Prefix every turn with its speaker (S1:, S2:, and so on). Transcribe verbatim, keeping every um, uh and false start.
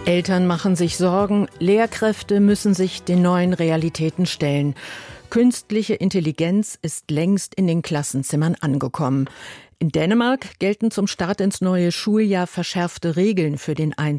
S1: Eltern machen sich Sorgen, Lehrkräfte müssen sich den neuen Realitäten stellen. Künstliche Intelligenz ist längst in den Klassenzimmern angekommen. In Dänemark gelten zum Start ins neue Schuljahr verschärfte Regeln für den Einsatz